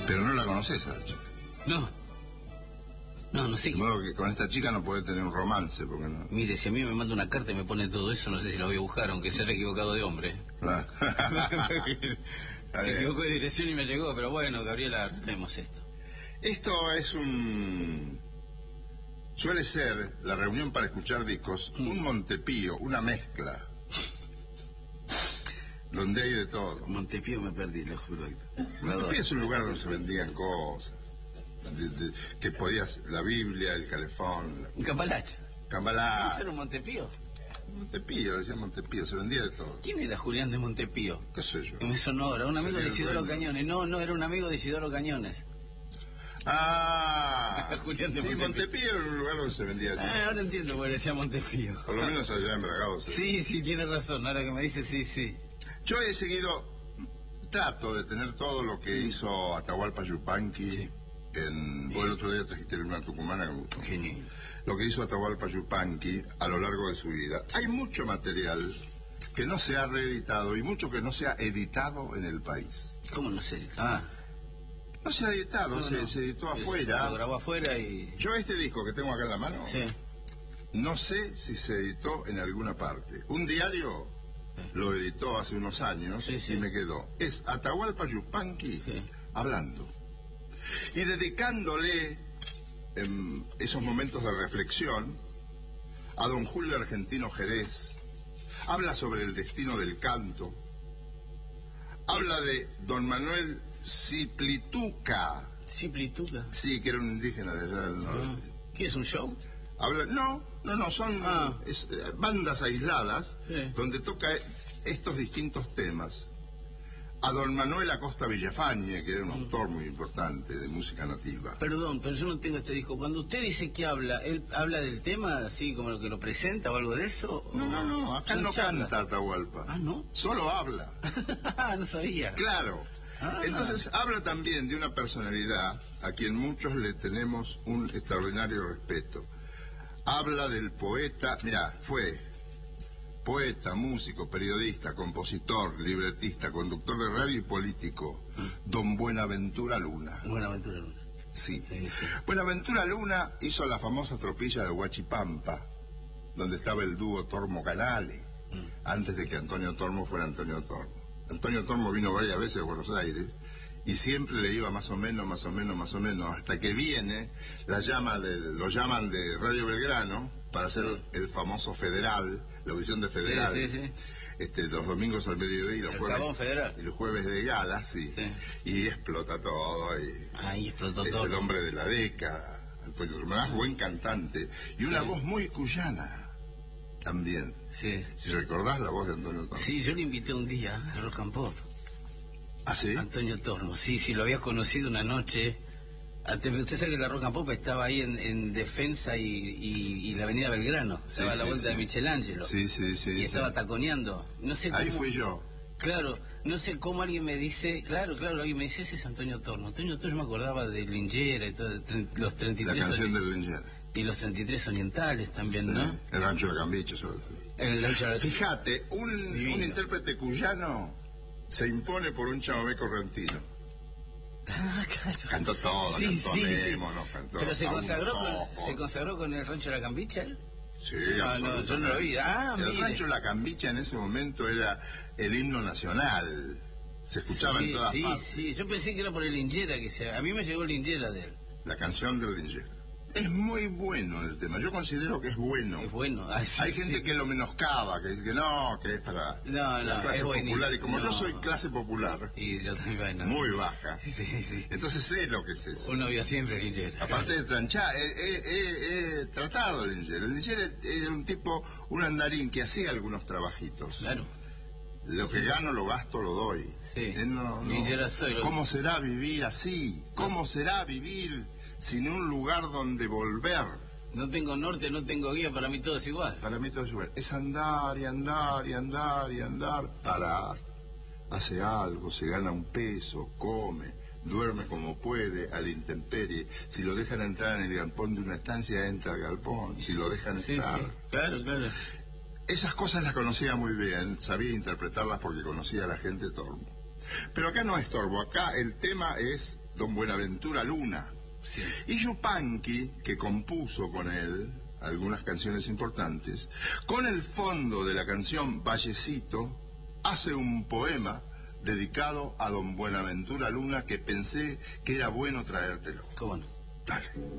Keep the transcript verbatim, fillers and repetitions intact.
Pero no la conoces a la chica. No. No, no sé. De modo que con esta chica no podés tener un romance, porque no... Mire, si a mí me manda una carta y me pone todo eso, no sé si lo voy a buscar, aunque se haya equivocado de hombre. Claro. Se equivocó de dirección y me llegó, pero bueno, Gabriela, arreglemos esto. Esto es un... Suele ser la reunión para escuchar discos, mm. un Montepío, una mezcla. Donde hay de todo. Montepío me perdí, lo juro. Montepío es un lugar donde se vendían cosas. De, de, que podías, la Biblia, el calefón. Un cambalache. Cambalache. ¿Eso era un Montepío? Montepío, decía Montepío, se vendía de todo. ¿Quién era Julián de Montepío? ¿Qué sé yo? Que me sonó, era un amigo de Isidoro Cañones. No, no, era un amigo de Isidoro Cañones. Ah, Julián de sí, Montepío. Montepío era un lugar donde se vendía de todo. Ah, ahora entiendo por qué decía Montepío. Por lo menos allá en Bragado. Sí, sí, sí, tiene razón, ahora que me dice, sí, sí. Yo he seguido, trato de tener todo lo que hizo Atahualpa Yupanqui. Sí. En, vos el otro día trajiste una tucumana que me gustó. Genial. Lo que hizo Atahualpa Yupanqui a lo largo de su vida. Hay mucho material que no se ha reeditado y mucho que no se ha editado en el país. ¿Cómo no se editó? Ah. No se ha editado, no, se, no. se editó afuera. Lo grabó afuera y... Yo este disco que tengo acá en la mano, sí. no sé si se editó en alguna parte. Un diario sí. lo editó hace unos años sí, sí. y me quedó. Es Atahualpa Yupanqui sí. hablando. Y dedicándole en esos momentos de reflexión a don Julio Argentino Jerez, habla sobre el destino del canto, habla de don Manuel Ciplituca. ¿Ciplituca? Sí, que era un indígena de allá del norte. ¿Qué es un show? Habla, no, no, no, son ah. es, bandas aisladas sí. donde toca estos distintos temas. A don Manuel Acosta Villafañe, que era un mm. autor muy importante de música nativa. Perdón, pero yo no tengo este disco. Cuando usted dice que habla, ¿él habla del tema así como lo que lo presenta o algo de eso? No, no, no, acá no charla? Canta Atahualpa. Ah, ¿no? Solo habla. No sabía. Claro. Ah. Entonces habla también de una personalidad a quien muchos le tenemos un extraordinario respeto. Habla del poeta, mira, fue... poeta, músico, periodista, compositor, libretista, conductor de radio y político, mm. don Buenaventura Luna. Buenaventura Luna. Sí. sí, sí. Buenaventura Luna hizo la famosa tropilla de Huachipampa, donde estaba el dúo Tormo Canale, mm. antes de que Antonio Tormo fuera Antonio Tormo. Antonio Tormo vino varias veces a Buenos Aires y siempre le iba más o menos, más o menos, más o menos, hasta que viene, la llama de, lo llaman de Radio Belgrano para hacer sí. el famoso Federal, la audición de Federal, sí, sí, sí. Este, los domingos al mediodía y los el jueves Federal. y los jueves de gala, sí, sí. y explota todo. Y Ahí explotó es todo. el hombre de la década, Antonio Tormo, buen cantante y una sí. voz muy cuyana también. Sí. Si recordás la voz de Antonio Tormo. Sí, yo le invité un día a Rock and Pop. ¿Ah, sí? Antonio Tormo, sí, sí, lo había conocido una noche. Usted sabe que la Rock and Pop estaba ahí en, en Defensa y, y, y la Avenida Belgrano. Sí, estaba a la sí, vuelta sí. de Michelangelo. Sí, sí, sí. Y sí. estaba taconeando. No sé cómo... Ahí fui yo. Claro, no sé cómo alguien me dice, claro, claro, alguien me dice, ese es Antonio Tormo. Antonio Tormo me acordaba de Lingera y todo, los treinta y tres... La canción de Lingera. Y los treinta y tres orientales también, sí. ¿no? El Rancho de Cambiche, sobre todo. El Rancho de... Fíjate, un, un intérprete cuyano se impone por un chamamé correntino. Ah, claro. Cantó todo, sí, cantó sí, Nemo, sí. no cantó. Pero se consagró, con, se consagró con el Rancho de la Cambicha, ¿eh? Sí, ah, no, yo no lo vi. Ah, el mire. Rancho La Cambicha en ese momento era el himno nacional. Se escuchaba sí, en todas sí, partes. Sí, sí, yo pensé que era por el Lingera que se... A mí me llegó el Lingera de él. La canción del Lingera. Es muy bueno el tema, yo considero que es bueno. Es bueno. Ay, sí, Hay gente sí. que lo menoscaba, que dice que no, que es para no, no, la clase es popular. Y como no. yo soy clase popular, y yo también, bueno, muy baja, sí, sí. entonces sé lo que es eso. Uno vio siempre el Lingera. Aparte de tranchar, he, he, he, he tratado el Lingera. El Lingera era un tipo, un andarín que hacía algunos trabajitos. Claro. Lo que gano lo gasto, lo doy. Sí. Eh, no, no. Lingera soy. Lo... ¿Cómo será vivir así? ¿Cómo será vivir sin un lugar donde volver? No tengo norte, no tengo guía, para mí todo es igual. Para mí todo es igual. Es andar y andar y andar y andar, parar. Hace algo, se gana un peso, come, duerme como puede, a la intemperie. Si lo dejan entrar en el galpón de una estancia, entra al galpón. Si lo dejan sí, estar. Sí. Claro, claro. Esas cosas las conocía muy bien, sabía interpretarlas porque conocía a la gente Tormo. Pero acá no es Tormo, acá el tema es don Buenaventura Luna. Sí. Y Yupanqui, que compuso con él algunas canciones importantes, con el fondo de la canción Vallecito, hace un poema dedicado a don Buenaventura Luna que pensé que era bueno traértelo. ¿Cómo no? Dale.